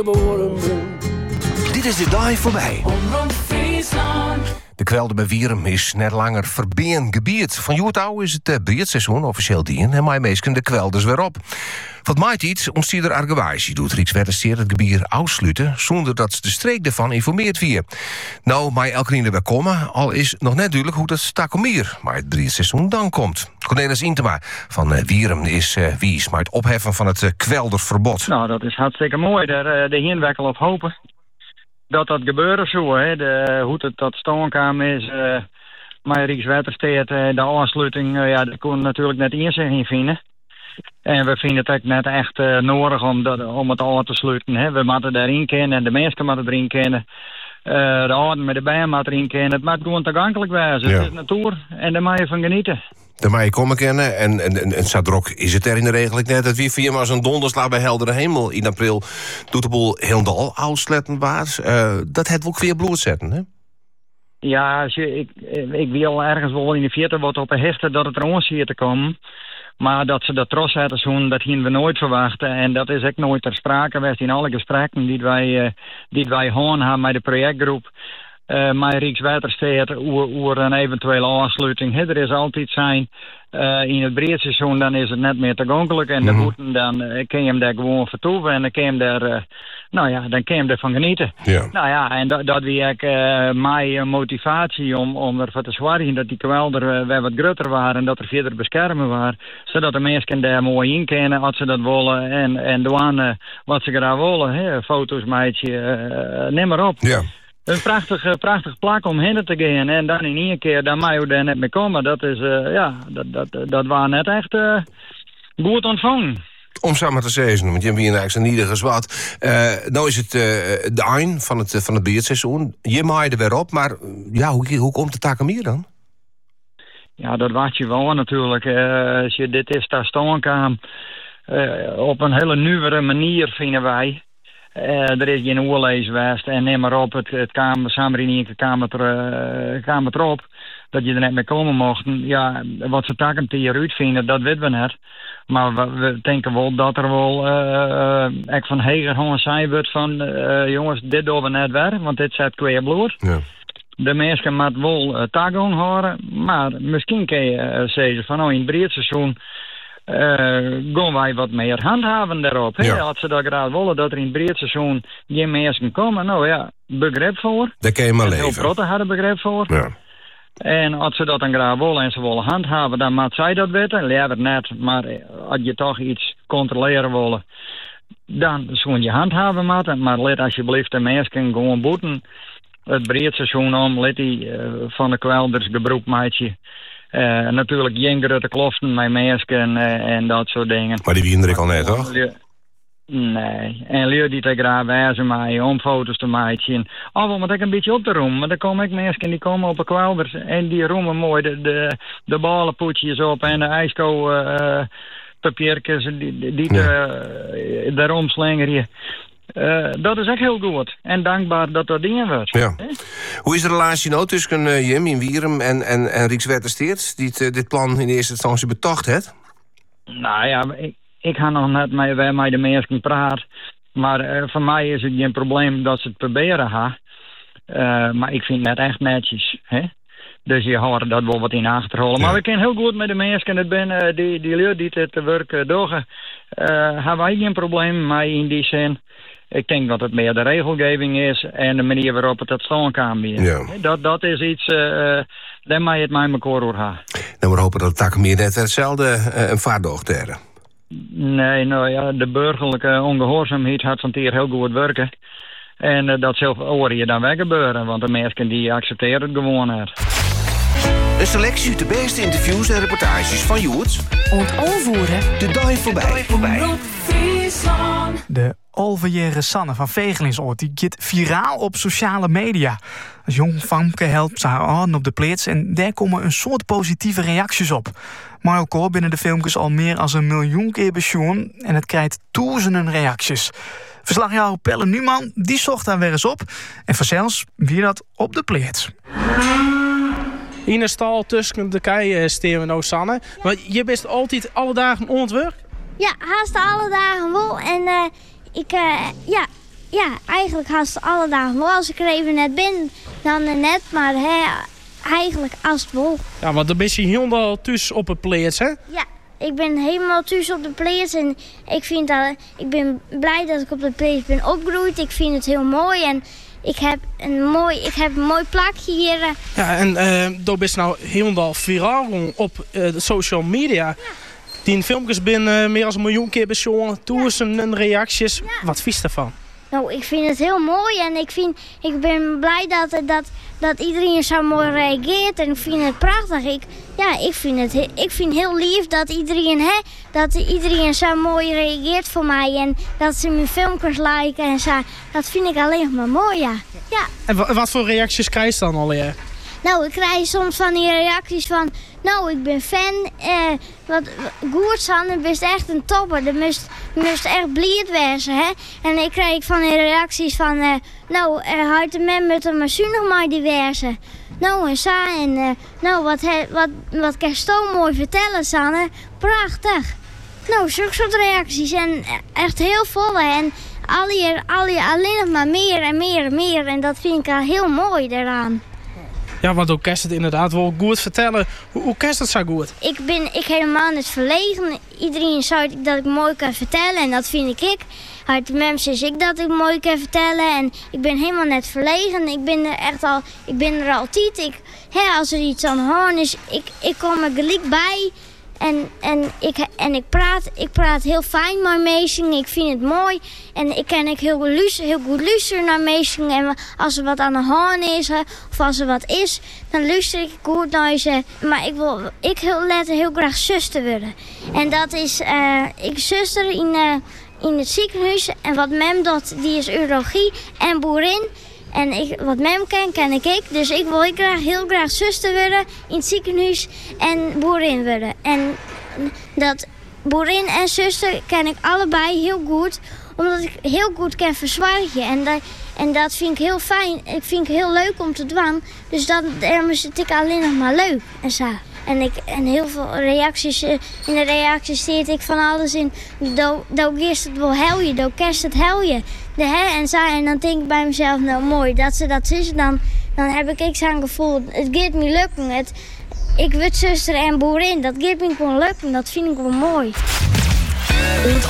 Dit is de dag voorbij. De kwelde bij Wierum is net langer verbeen gebied. Van Joertouw is het breedseizoen officieel dien en mij meesken de kwelders weer op. Wat maait iets ontstier er argewaai doet Rijkswaterstaat het gebied afsluiten zonder dat de streek ervan informeerd wie. Nou, mij elke keer erbij komen, al is nog net duidelijk hoe dat stakomier maar het breedseizoen dan komt. Cornelis Intema van Wierum is wies maar het opheffen van het kwelderverbod. Nou, dat is hartstikke mooi. Daar de hinwekkel op hopen. Dat gebeuren zo, hè. Hoe het tot stand kwam is, maar Rijkswaterstaat, de aansluiting, daar kon natuurlijk net inzicht in vinden. En we vinden het ook net echt nodig om het al te sluiten. Hè. We moeten daarin kennen en de mensen moeten erin kennen. De ouderen met de bijen moeten erin kennen. Het moet gewoon toegankelijk wezen. Ja. Het is natuur en daar mag je van genieten. Daar mag je komen kennen. En Sadrok is het er in de regel net dat wie via maar zo'n donderslag bij heldere hemel in april doet de boel helemaal uitsletten waard. Dat het wel weer bloed zetten, hè? Ja, ik wil ergens wel in de vierde wat op hechten dat het er ons hier te komen. Maar dat ze dat trots hadden doen, dat gingen we nooit verwachten. En dat is ook nooit ter sprake geweest in alle gesprekken die wij hebben met de projectgroep. Met Rijkswaterstaat over een eventuele aansluiting. Er is altijd zijn in het breedseizoen, dan is het net meer toegankelijk. En de boeten, dan kun je hem daar gewoon vertoeven. En dan kun je hem daarvan genieten. Ja. Nou ja, en dat wie ik mijn motivatie om ervoor te zorgen dat die kwelder weer wat groter waren. En dat er verder beschermen waren. Zodat de mensen daar mooi in kennen als ze dat willen. En doen wat ze graag willen. Hè. Foto's, meidje, neem maar op. Ja. Een prachtig plak om heen te gaan en dan in één keer, dan mag je daar net mee komen. Dat is, dat was net echt goed ontvangen. Om samen te zeggen, want je hebt hier eigenlijk een ieder zwart. Nou is het de eind van het beerdseizoen. Je maait er weer op, maar ja, hoe komt de Takamir dan? Ja, dat wacht je wel natuurlijk. Als je dit is daar staan kan, op een hele nieuwere manier vinden wij. Er is geen oorlees geweest en neem maar op, het kamer, samen in één kamer erop, dat je er net mee komen mocht. Ja, wat ze takken hieruit vinden, dat weten we net. Maar we denken wel dat er wel echt van Heger gewoon zijn wordt van, jongens, dit doen we net weer, want dit zet kweer bloed. Ja. De mensen moeten wel takken houden, maar misschien kun je zeggen van, in het breedseizoen gaan wij wat meer handhaven daarop. Ja. Als ze dat graag willen, dat er in het breedseizoen geen mensen komen, nou ja, begrip voor. Daar kun je maar leven. Heel protten hadden begrip voor. Ja. En als ze dat dan graag willen en ze willen handhaven, dan moet zij dat weten. Liever net, maar als je toch iets controleren willen, dan zo'n je handhaven moeten. Maar let alsjeblieft de mensen gewoon boeten. Het breedseizoen om, let die van de kwelders gebroek maatje. Natuurlijk geen grote kloften met mensen en dat soort dingen. Maar die winnen er al net, toch? Nee. En leer die te graag wijzen mij om foto's te maken. Al moet ik een beetje op te roemen. Maar dan komen ik mensen die komen op de kwelders en die roemen mooi de ballenpoetjes op en de ijsko papiertjes die daarom slingeren. Dat is echt heel goed. En dankbaar dat dat dingen wordt. Ja. Hoe is de relatie nou tussen Jim in Wierum en Rijkswaterstaat die dit plan in eerste instantie betocht heeft? Nou ja, ik ga nog net met de mensen praten. Maar voor mij is het geen probleem dat ze het proberen gaan. Maar ik vind het echt netjes. Hè? Dus je hoort dat wel wat in achterholen. Ja. Maar we kennen heel goed met de mensen. Het ben die lui die het werk doen. Hebben wij geen probleem mee in die zin. Ik denk dat het meer de regelgeving is en de manier waarop het tot stand kan weer. Ja. Dat is iets, daar mag je het met elkaar door gaan. Nou, we hopen dat het Takamir net hetzelfde een vaardocht hebben. Nee, nou ja, de burgerlijke ongehoorzaamheid had van hier heel goed werken. En dat zelf hoor je dan weg gebeuren, want de mensen die accepteren het gewoon het. Een selectie uit de beste interviews en reportages van Joerts. Ontoonvoeren. De dag voorbij. De alverjere Sanne van Vegelingsoord die gaat viraal op sociale media. Als jong famke helpt ze haar aan op de plaats en daar komen een soort positieve reacties op. Maar ook al binnen de filmpjes al meer dan 1 miljoen keer bezoen en het krijgt duizenden reacties. Verslagjouwer Pelle Numan die zocht daar weer eens op en vanzelfs wie dat op de plaats. In de stal tussen de keien staan we nou, Sanne. Want je bent altijd alle dagen aan het werk? Ja, haast alle dagen wel. En ja, eigenlijk haast alle dagen wel. Als ik er even net ben, dan net. Maar eigenlijk als het wel. Ja, want dan ben je helemaal thuis op het plaats, hè? Ja, ik ben helemaal thuis op de plaats. En ik ben blij dat ik op de plaats ben opgegroeid. Ik vind het heel mooi. En ik heb een mooi plakje hier. Ja, en daar ben je nou helemaal viraal op de social media. Ja. Die filmpjes ben meer dan 1 miljoen keer bezongen. Tours en reacties. Ja. Wat vies daarvan? Nou, ik vind het heel mooi en ik ben blij dat iedereen zo mooi reageert en ik vind het prachtig. Ik vind heel lief dat iedereen zo mooi reageert voor mij en dat ze mijn filmpjes liken en zo. Dat vind ik alleen maar mooi, ja. En wat voor reacties krijg je dan alweer? Nou, ik krijg soms van die reacties van, nou, ik ben fan. Wat goed, Sanne, je bent echt een topper. Je moest echt blij wezen, hè. En ik krijg van die reacties van, nou, houdt de man met een machine nog maar die wezen. Nou, en zo, en nou, wat kan je zo mooi vertellen, Sanne? Prachtig. Nou, zulke soort reacties en echt heel vol, en alleen nog maar meer en meer en meer. En dat vind ik al heel mooi daaraan. Ja, want ook kan je het inderdaad wel goed vertellen. Hoe kan je dat zo goed? Ik helemaal niet verlegen. Iedereen zou dat ik mooi kan vertellen en dat vind ik. Uit de mensen is ik dat ik mooi kan vertellen en ik ben helemaal net verlegen. Ik ben er altijd. Als er iets aan de hand is, ik kom er gelijk bij. En ik praat heel fijn met mensen. Ik vind het mooi. En ik kan heel goed luisteren naar mensen. En als er wat aan de hand is, of als er wat is, dan luister ik goed naar ze. Maar ik wil heel graag zuster worden. En dat is, ik zuster in het ziekenhuis. En wat mem doet, die is urologie en boerin. En wat mem ken ik. Dus ik wil heel graag zuster worden in het ziekenhuis en boerin worden. En dat boerin en zuster ken ik allebei heel goed. Omdat ik heel goed kan verzorgen. En dat vind ik heel fijn. Ik vind het heel leuk om te doen. Dus daarom is het alleen nog maar leuk. En zo. En heel veel reacties. In de reacties zie ik van alles in. Doe eerst het wel helje. Doe kerst het helje. En dan denk ik bij mezelf, nou mooi, dat ze dat is. Dan heb ik zo'n gevoel, het gaat me lukken. Ik word zuster en boerin, dat gaat me gewoon lukken. Dat vind ik wel mooi.